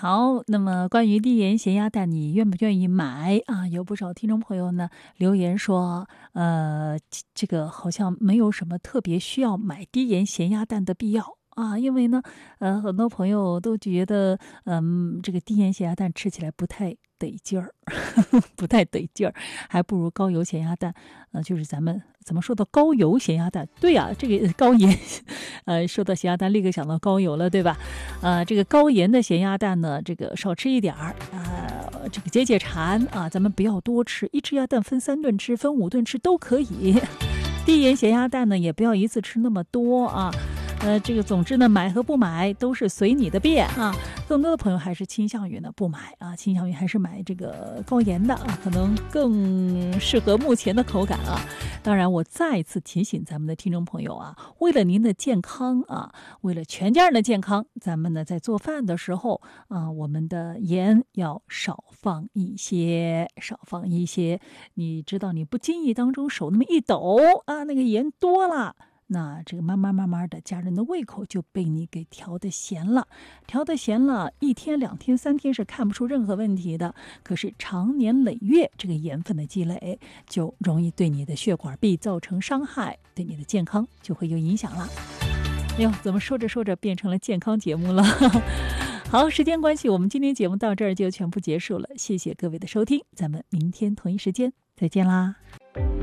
好，那么关于低盐咸鸭蛋，你愿不愿意买啊？有不少听众朋友呢留言说，这个好像没有什么特别需要买低盐咸鸭蛋的必要啊，因为呢，很多朋友都觉得，这个低盐咸鸭蛋吃起来不太得劲儿，不太得劲儿，还不如高油咸鸭蛋。就是咱们怎么说的高油咸鸭蛋？对呀、这个高盐，说到咸鸭蛋，立刻想到高油了，对吧？这个高盐的咸鸭蛋呢，这个少吃一点儿这个解馋啊，咱们不要多吃，一只鸭蛋分3顿吃，分5顿吃都可以。低盐咸鸭蛋呢，也不要一次吃那么多啊。这个总之呢，买和不买都是随你的便啊。更多的朋友还是倾向于呢不买啊，倾向于还是买这个高盐的啊，可能更适合目前的口感啊。当然，我再次提醒咱们的听众朋友啊，为了您的健康啊，为了全家人的健康，咱们呢在做饭的时候啊，我们的盐要少放一些，少放一些。你知道，你不经意当中手那么一抖啊，那个盐多了。那这个慢慢的，家人的胃口就被你给调得咸了，调得咸了，1天、2天、3天是看不出任何问题的。可是长年累月，这个盐分的积累就容易对你的血管壁造成伤害，对你的健康就会有影响了。哎呦，怎么说着说着变成了健康节目了？好，时间关系，我们今天节目到这儿就全部结束了，谢谢各位的收听，咱们明天同一时间再见啦。